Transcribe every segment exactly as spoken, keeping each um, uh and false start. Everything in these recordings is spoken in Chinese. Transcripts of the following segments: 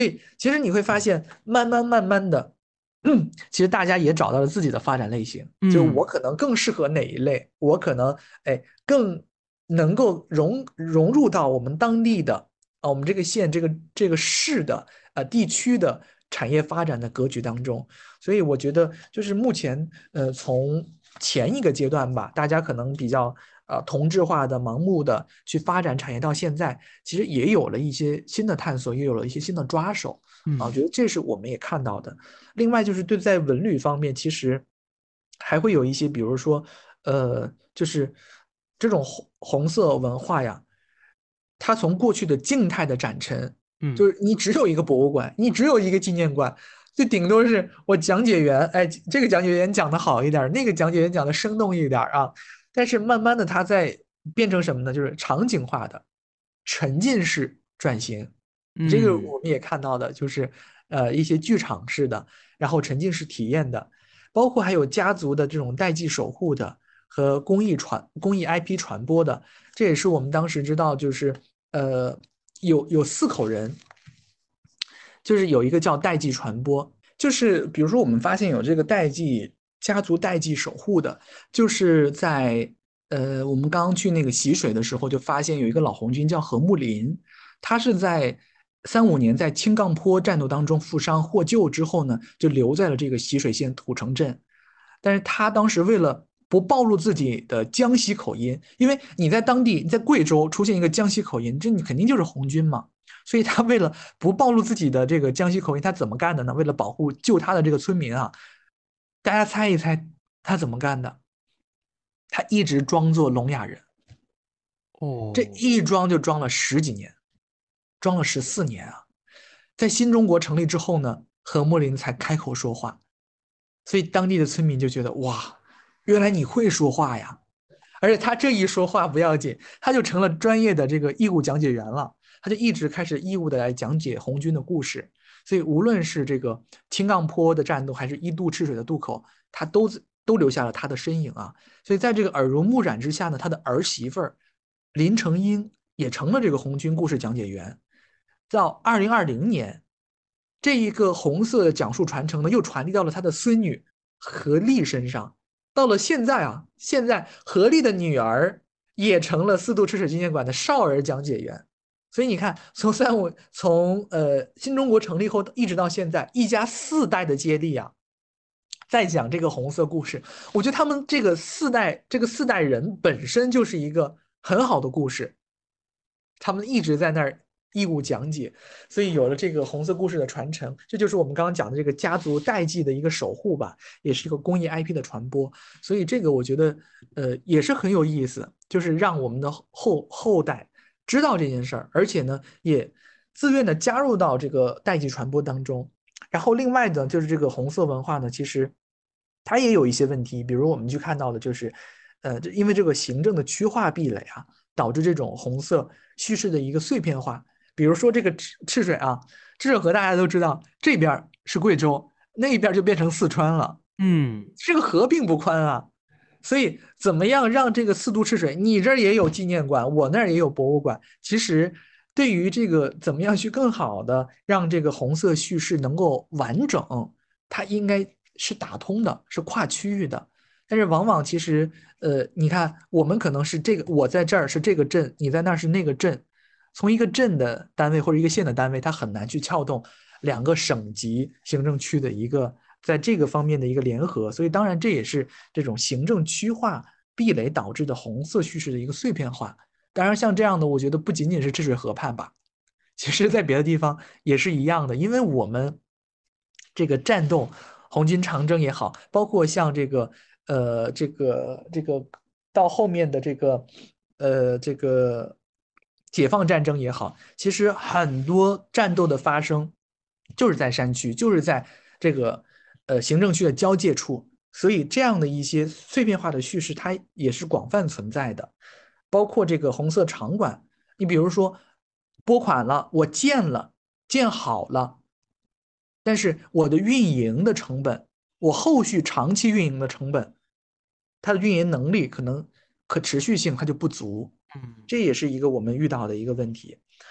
其实你会发现，慢慢慢慢的，嗯，其实大家也找到了自己的发展类型，就是嗯我可能更适合哪一类，我可能哎更能够融融入到我们当地的啊，我们这个县、这个这个市的呃地区的产业发展的格局当中。所以我觉得，就是目前呃从前一个阶段吧，大家可能比较呃同质化的、盲目的去发展产业，到现在其实也有了一些新的探索，也有了一些新的抓手。啊，我嗯觉得这是我们也看到的。另外就是对在文旅方面，其实还会有一些，比如说，呃，就是这种红红色文化呀，它从过去的静态的展陈， 嗯就是你只有一个博物馆，你只有一个纪念馆，就顶多是我讲解员，哎，这个讲解员讲的好一点，那个讲解员讲的生动一点啊。但是慢慢的，它在变成什么呢？就是场景化的沉浸式转型。这个嗯我们也看到的，就是呃一些剧场式的，然后沉浸式体验的，包括还有家族的这种代际守护的和公益传公益 I P 传播的。这也是我们当时知道，就是呃有有四口人，就是有一个叫代际传播，就是比如说我们发现有这个代际家族代际守护的，就是在呃我们刚刚去那个习水的时候，就发现有一个老红军叫何木林，他是在三五年在青杠坡战斗当中负伤获救之后呢，就留在了这个习水县土城镇。但是他当时为了不暴露自己的江西口音，因为你在当地，你在贵州出现一个江西口音，这你肯定就是红军嘛。所以他为了不暴露自己的这个江西口音，他怎么干的呢？为了保护救他的这个村民啊，大家猜一猜他怎么干的？他一直装作聋哑人，这哦一装就装了十几年，装了十四年啊。在新中国成立之后呢，何墨林才开口说话，所以当地的村民就觉得哇，原来你会说话呀！而且他这一说话不要紧，他就成了专业的这个义务讲解员了。他就一直开始义务的来讲解红军的故事。所以无论是这个青杠坡的战斗，还是一渡赤水的渡口，他都都留下了他的身影啊。所以在这个耳濡目染之下呢，他的儿媳妇儿林成英也成了这个红军故事讲解员。到二零二零年，这一个红色的讲述传承呢，又传递到了他的孙女何丽身上。到了现在啊，现在何丽的女儿也成了四渡赤水纪念馆的少儿讲解员。所以你看，从三五从呃新中国成立后一直到现在，一家四代的接力啊，在讲这个红色故事。我觉得他们这个四代这个四代人本身就是一个很好的故事，他们一直在那儿义务讲解，所以有了这个红色故事的传承，这就是我们刚刚讲的这个家族代际的一个守护吧，也是一个公益 I P 的传播。所以这个我觉得，呃，也是很有意思，就是让我们的后后代知道这件事儿，而且呢，也自愿的加入到这个代际传播当中。然后另外呢，就是这个红色文化呢，其实它也有一些问题，比如我们去看到的就是，呃，因为这个行政的区划壁垒啊，导致这种红色叙事的一个碎片化。比如说这个赤赤水啊，赤水河大家都知道，这边是贵州，那一边就变成四川了， 嗯这个河并不宽啊。所以怎么样让这个四渡赤水，你这儿也有纪念馆，我那儿也有博物馆，其实对于这个怎么样去更好的让这个红色叙事能够完整，它应该是打通的，是跨区域的。但是往往其实，呃，你看我们可能是这个，我在这儿是这个镇，你在那儿是那个镇，从一个镇的单位或者一个县的单位，它很难去撬动两个省级行政区的一个在这个方面的一个联合。所以当然这也是这种行政区划壁垒导致的红色叙事的一个碎片化。当然像这样的，我觉得不仅仅是赤水河畔吧，其实在别的地方也是一样的。因为我们这个战斗红军长征也好，包括像这个呃这个这个到后面的这个呃这个解放战争也好，其实很多战斗的发生就是在山区，就是在这个呃行政区的交界处。所以这样的一些碎片化的叙事，它也是广泛存在的。包括这个红色场馆，你比如说拨款了，我建了，建好了，但是我的运营的成本，我后续长期运营的成本，它的运营能力可能可持续性它就不足， 嗯这也是一个我们遇到的一个问题。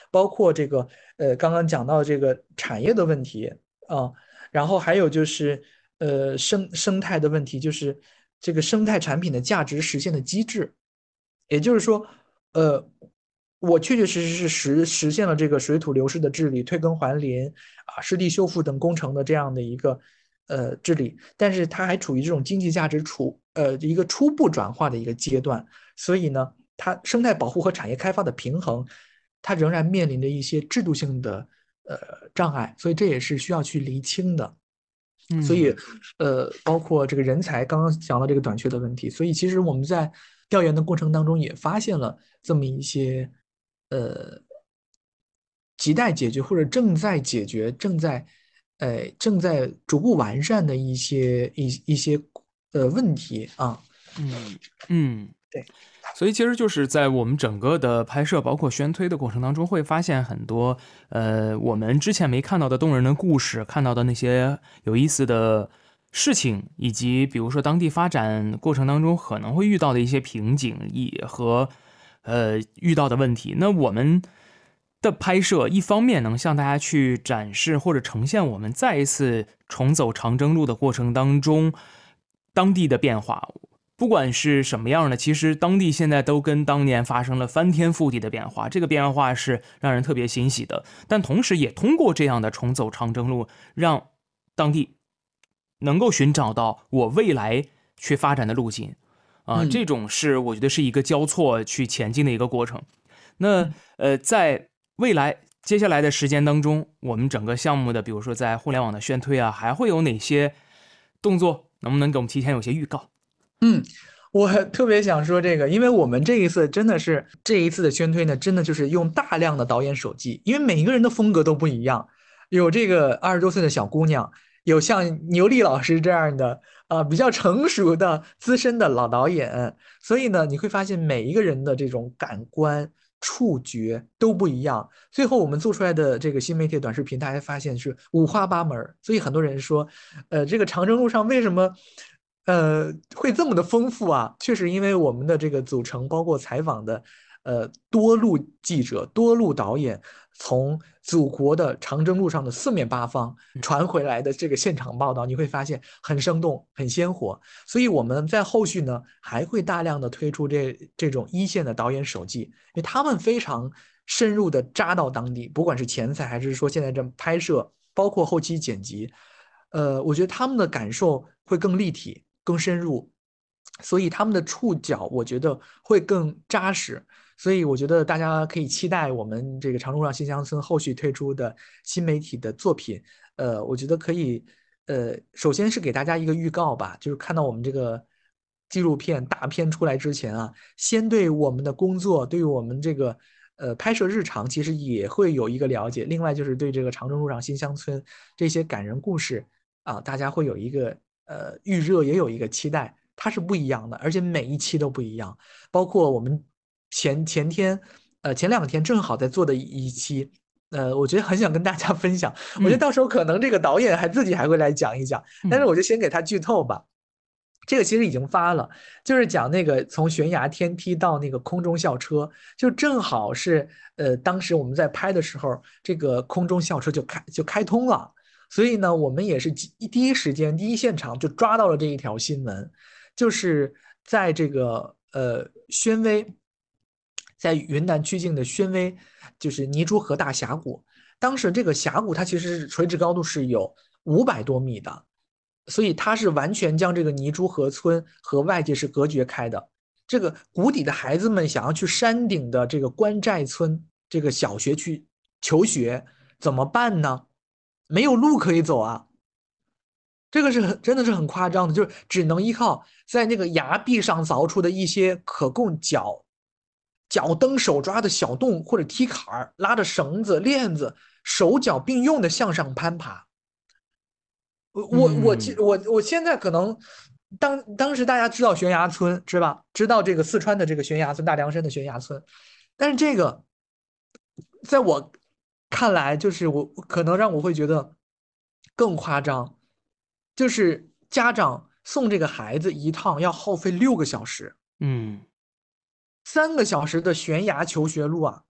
包括这个呃刚刚讲到这个产业的问题啊，然后还有就是呃生生态的问题，就是这个生态产品的价值实现的机制。也就是说，呃，我确确实实是实实现了这个水土流失的治理、退耕还林啊、湿地修复等工程的这样的一个呃治理，但是它还处于这种经济价值处呃一个初步转化的一个阶段，所以呢，它生态保护和产业开发的平衡，它仍然面临着一些制度性的呃障碍，所以这也是需要去厘清的。所以， 嗯呃，包括这个人才，刚刚讲到这个短缺的问题，所以其实我们在调研的过程当中也发现了这么一些，呃，亟待解决或者正在解决、正在，呃，正在逐步完善的一些一一些呃问题啊。 嗯嗯。 对， 所以其实就是在我们整个的拍摄，包括宣推的过程当中，会发现很多呃我们之前没看到的动人的故事，看到的那些有意思的事情，以及比如说当地发展过程当中可能会遇到的一些瓶颈也和呃遇到的问题。那我们的拍摄一方面能向大家去展示或者呈现我们再一次重走长征路的过程当中当地的变化，不管是什么样的，其实当地现在都跟当年发生了翻天覆地的变化，这个变化是让人特别欣喜的。但同时也通过这样的重走长征路，让当地能够寻找到我未来去发展的路径啊、呃嗯这种是我觉得是一个交错去前进的一个过程。那嗯。 呃，在未来接下来的时间当中，我们整个项目的，比如说在互联网的宣推啊，还会有哪些动作？能不能给我们提前有些预告？ 嗯，我特别想说这个，因为我们这一次真的是这一次的宣推呢，真的就是用大量的导演手记，因为每一个人的风格都不一样，有这个二十多岁的小姑娘，有像牛莉老师这样的啊、呃比较成熟的资深的老导演，所以呢，你会发现每一个人的这种感官、触觉都不一样。最后我们做出来的这个新媒体短视频，大家发现是五花八门，所以很多人说，呃，这个长征路上为什么？呃，会这么的丰富啊，确实因为我们的这个组成，包括采访的，呃，多路记者、多路导演，从祖国的长征路上的四面八方传回来的这个现场报道，你会发现很生动、很鲜活。所以我们在后续呢，还会大量的推出这这种一线的导演手记，因为他们非常深入的扎到当地，不管是前采还是说现在这拍摄，包括后期剪辑，呃，我觉得他们的感受会更立体。更深入，所以他们的触角我觉得会更扎实。所以我觉得大家可以期待我们这个长路上新乡村后续推出的新媒体的作品。呃，我觉得可以，呃，首先是给大家一个预告吧，就是看到我们这个纪录片大片出来之前啊，先对我们的工作，对于我们这个呃拍摄日常，其实也会有一个了解。另外就是对这个长征路上新乡村这些感人故事啊，大家会有一个呃预热，也有一个期待，它是不一样的，而且每一期都不一样。包括我们前前天，呃前两天正好在做的一期，呃，我觉得很想跟大家分享。我觉得嗯到时候可能这个导演还自己还会来讲一讲，但是嗯我就先给他剧透吧。这个其实已经发了，就是讲那个从悬崖天梯到那个空中校车，就正好是呃，当时我们在拍的时候，这个空中校车就开就开通了，所以呢，我们也是第第一时间第一现场就抓到了这一条新闻，就是在这个呃宣威，在云南曲靖的宣威，就是泥珠河大峡谷，当时这个峡谷它其实是垂直高度是有五百多米的。所以它是完全将这个泥珠河村和外界是隔绝开的。这个谷底的孩子们想要去山顶的这个关寨村这个小学去求学，怎么办呢？没有路可以走啊！这个是很真的是很夸张的，就是只能依靠在那个崖壁上凿出的一些可供脚脚蹬手抓的小洞或者梯坎儿，拉着绳子链子，手脚并用的向上攀爬。我我我嗯我我现在可能当当时大家知道悬崖村是吧？知道这个四川的这个悬崖村，大凉山的悬崖村，但是这个在我看来，就是我可能让我会觉得更夸张，就是家长送这个孩子一趟要耗费六个小时， 嗯三个小时的悬崖求学路啊！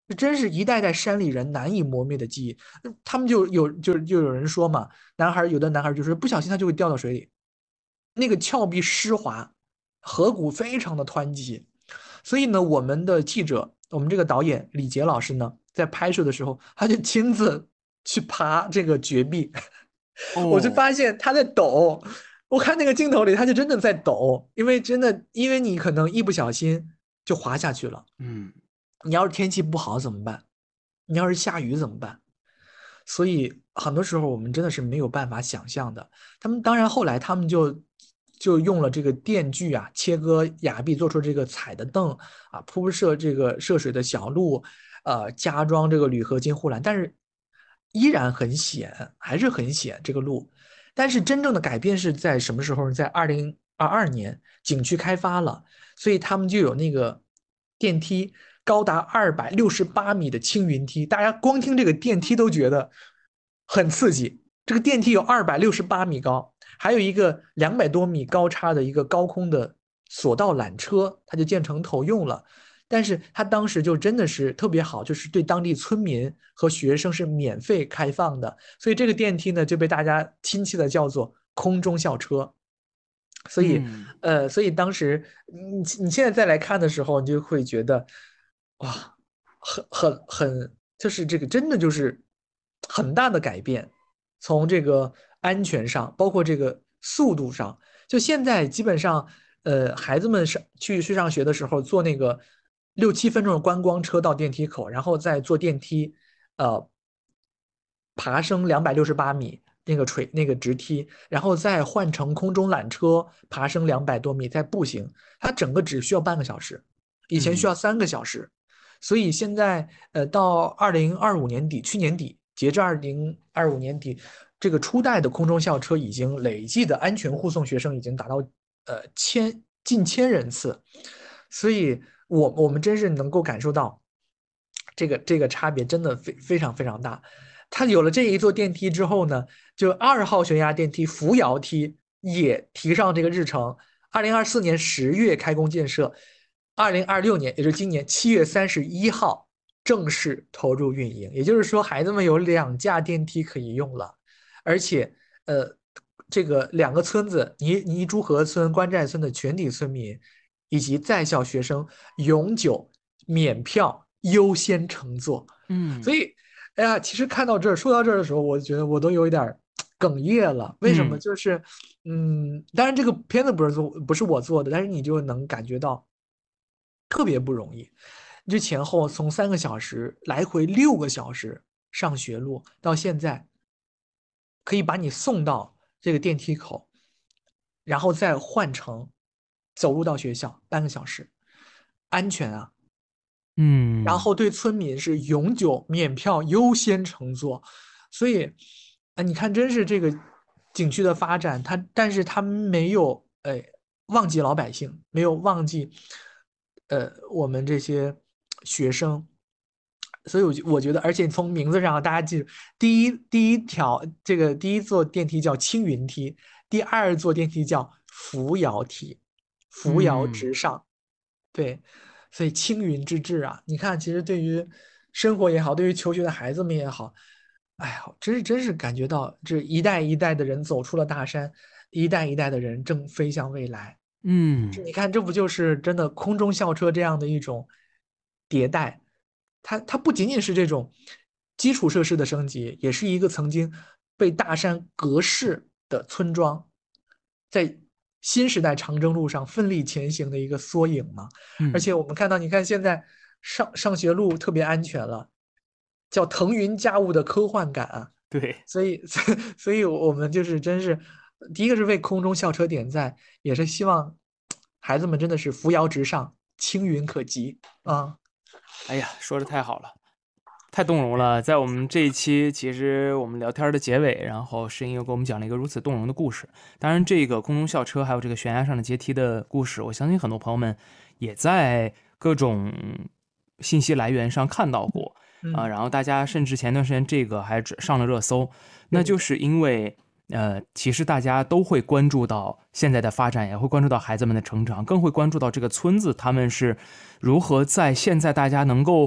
这真是一代代山里人难以磨灭的记忆。他们就有就就有人说嘛，男孩有的男孩就是不小心他就会掉到水里，那个峭壁湿滑，河谷非常的湍急，所以呢，我们的记者，我们这个导演李杰老师呢，在拍摄的时候，他就亲自去爬这个绝壁，我就哦， 发现他在抖。我看那个镜头里，他就真的在抖，因为真的，因为你可能一不小心就滑下去了。 嗯你要是天气不好怎么办？你要是下雨怎么办？所以很多时候我们真的是没有办法想象的。他们当然后来他们就就用了这个电锯啊，切割崖壁，做出这个踩的凳啊，铺设这个涉水的小路，呃，加装这个铝合金护栏，但是依然很险，还是很险这个路。但是真正的改变是在什么时候？在二零二二年，景区开发了，所以他们就有那个电梯。高达二百六十八米的青云梯，大家光听这个电梯都觉得很刺激。这个电梯有二百六十八米高，还有一个两百多米高差的一个高空的索道缆车，它就建成头用了。但是它当时就真的是特别好，就是对当地村民和学生是免费开放的，所以这个电梯呢就被大家亲切的叫做空中校车。所以， 嗯呃，所以当时你你现在再来看的时候，你就会觉得，哇，很很很，就是这个真的就是很大的改变，从这个安全上，包括这个速度上，就现在基本上，呃，孩子们上去去上学的时候，坐那个六七分钟的观光车到电梯口，然后再坐电梯，呃，爬升两百六十八米那个垂那个直梯，然后再换乘空中缆车爬升两百多米，再步行，它整个只需要半个小时，以前需嗯要三个小时。所以现在呃，到二零二五年底，去年底，截至二零二五年底，这个初代的空中校车已经累计的安全护送学生已经达到呃千近千人次，所以我我们真是能够感受到这个这个差别真的非非常非常大。它有了这一座电梯之后呢，就二号悬崖电梯扶摇梯也提上这个日程，二零二四年十月开工建设，二零二六年，也就是今年七月三十一号正式投入运营。也就是说，孩子们有两架电梯可以用了，而且，呃，这个两个村子泥泥珠河村、关寨村的全体村民以及在校学生永久免票优先乘坐。 嗯所以，哎呀，其实看到这儿，说到这儿的时候，我觉得我都有一点哽咽了。为什么？ 嗯就是，嗯，当然这个片子不是做，不是我做的，但是你就能感觉到特别不容易。这前后从三个小时来回六个小时上学路，到现在可以把你送到这个电梯口，然后再换乘走路到学校半个小时，安全啊。然嗯后对村民是永久免票优先乘坐，所以，啊，你看，真是这个景区的发展，它但是它没有哎忘记老百姓，没有忘记呃我们这些学生，所以我我觉得，而且从名字上大家记住，第一第一条这个第一座电梯叫青云梯，第二座电梯叫扶摇梯，扶摇嗯直上。对，所以青云之志啊，你看，其实对于生活也好，对于求学的孩子们也好，哎呀，真是真是感觉到这一代一代的人走出了大山，一代一代的人正飞向未来。 嗯这你看，这不就是真的空中校车这样的一种迭代？它它不仅仅是这种基础设施的升级，也是一个曾经被大山隔世的村庄，在新时代长征路上奋力前行的一个缩影嘛。而嗯， 且我们看到，你看现在上上学路特别安全了，叫腾云驾雾的科幻感啊。 对。 所以，所以我们就是真是，第一个是为空中校车点赞，也是希望孩子们真的是扶摇直上，青云可及啊。 哎呀，说的太好了，太动容了。在我们这一期，其实我们聊天的结尾，然后诗音又给我们讲了一个如此动容的故事。当然，这个空中校车还有这个悬崖上的阶梯的故事，我相信很多朋友们也在各种信息来源上看到过啊、 嗯， 然后大家甚至前段时间这个还上了热搜，那对就是因为。呃，其实大家都会关注到现在的发展，也会关注到孩子们的成长，更会关注到这个村子他们是如何在现在大家能够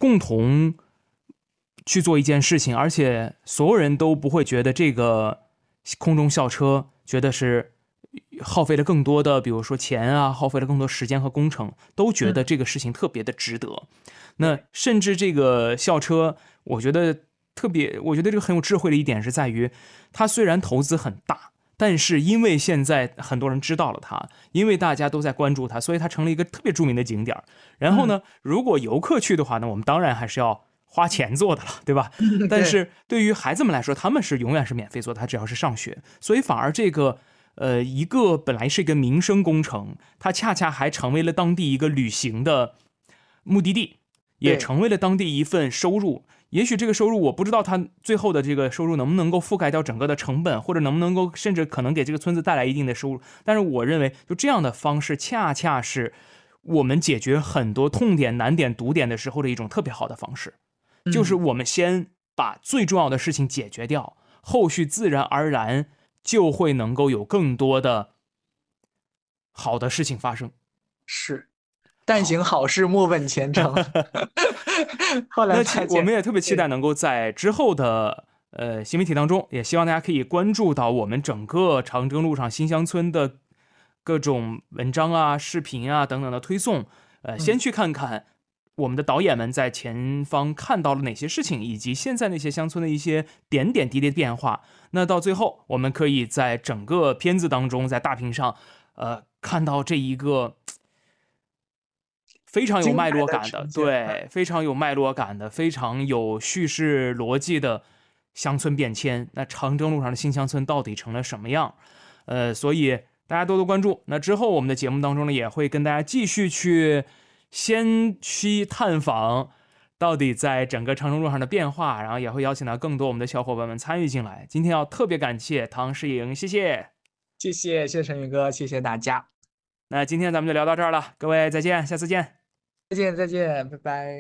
共同去做一件事情，而且所有人都不会觉得这个空中校车觉得是耗费了更多的，比如说钱啊，耗费了更多时间和工程，都觉得这个事情特别的值得。嗯、那甚至这个校车，我觉得特别，我觉得这个很有智慧的一点是在于，它虽然投资很大，但是因为现在很多人知道了它，因为大家都在关注它，所以它成了一个特别著名的景点。然后呢，嗯、如果游客去的话呢，我们当然还是要花钱做的了，对吧？但是对于孩子们来说，他们是永远是免费做的，他只要是上学，所以反而这个呃一个本来是一个民生工程，它恰恰还成为了当地一个旅行的目的地，也成为了当地一份收入。也许这个收入我不知道它最后的这个收入能不能够覆盖掉整个的成本，或者能不能够甚至可能给这个村子带来一定的收入。但是我认为就这样的方式恰恰是我们解决很多痛点、难点、堵点的时候的一种特别好的方式。就是我们先把最重要的事情解决掉，后续自然而然就会能够有更多的好的事情发生。 是，但行好事，莫问前程。后来那我们也特别期待能够在之后的呃新媒体当中，也希望大家可以关注到我们整个长征路上新乡村的各种文章啊、视频啊等等的推送。呃，先去看看我们的导演们在前方看到了哪些事情，以及现在那些乡村的一些点点滴滴的变化。那到最后，我们可以在整个片子当中，在大屏上，呃，看到这一个非常有脉络感的，对，非常有脉络感的，非常有叙事逻辑的乡村变迁。那长征路上的新乡村到底成了什么样？呃，所以大家多多关注。那之后我们的节目当中呢，也会跟大家继续去先去探访到底在整个长征路上的变化，然后也会邀请到更多我们的小伙伴们参与进来。今天要特别感谢唐诗颖，谢谢， 谢谢，谢谢陈宇哥，谢谢大家。 那今天咱们就聊到这儿了，各位再见，下次见。 再见，再见，拜拜。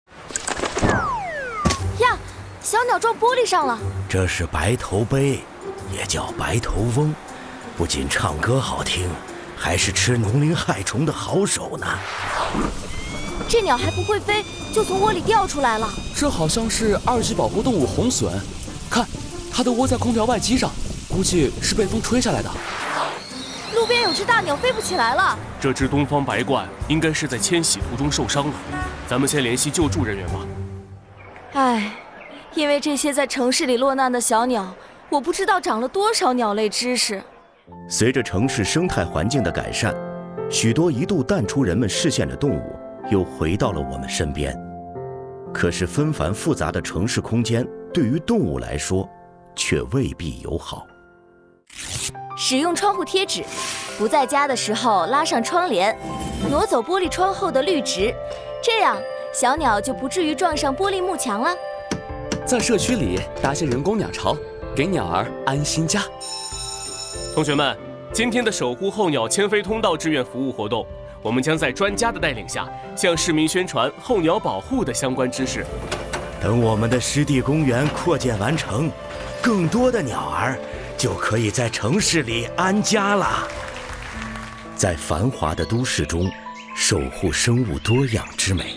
呀，小鸟撞玻璃上了。 这是白头鹎，也叫白头翁，不仅唱歌好听，还是吃农林害虫的好手呢。 这鸟还不会飞，就从窝里掉出来了。 这好像是二级保护动物红隼，看，它都窝在空调外机上，估计是被风吹下来的。 路边有只大鸟飞不起来了。 这只东方白鹳应该是在迁徙途中受伤了，咱们先联系救助人员吧。 唉，因为这些在城市里落难的小鸟，我不知道长了多少鸟类知识。 随着城市生态环境的改善，许多一度淡出人们视线的动物又回到了我们身边。可是纷繁复杂的城市空间对于动物来说却未必友好。 使用窗户贴纸，不在家的时候拉上窗帘，挪走玻璃窗后的绿植，这样小鸟就不至于撞上玻璃幕墙了。 在社区里搭些人工鸟巢，给鸟儿安心家。 同学们，今天的守护候鸟迁飞通道志愿服务活动，我们将在专家的带领下，向市民宣传候鸟保护的相关知识。 等我们的湿地公园扩建完成，更多的鸟儿就可以在城市里安家了。在繁华的都市中，守护生物多样之美。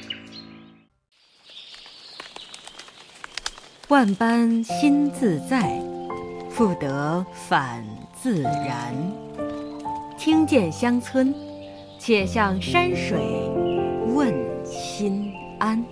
万般心自在，复得返自然。听见乡村，且向山水问心安。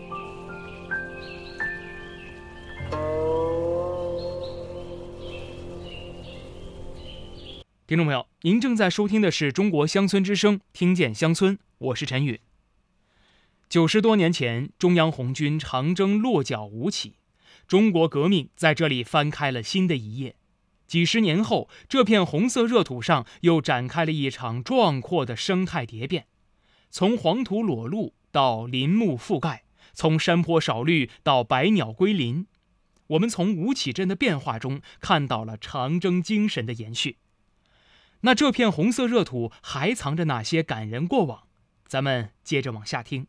听众朋友，您正在收听的是中国乡村之声，听见乡村，我是陈宇。九十多年前，中央红军长征落脚吴起，中国革命在这里翻开了新的一页。几十年后，这片红色热土上又展开了一场壮阔的生态蝶变，从黄土裸露到林木覆盖，从山坡少绿到百鸟归林。我们从吴起镇的变化中看到了长征精神的延续。那这片红色热土还藏着哪些感人过往？咱们接着往下听。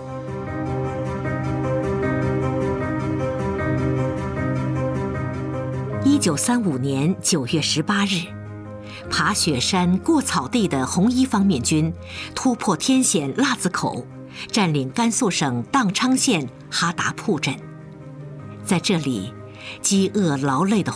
一九三五年九月十八日，爬雪山过草地的红一方面军突破天险腊子口， 占领甘肃省当昌县哈达铺镇。在这里，饥饿劳累的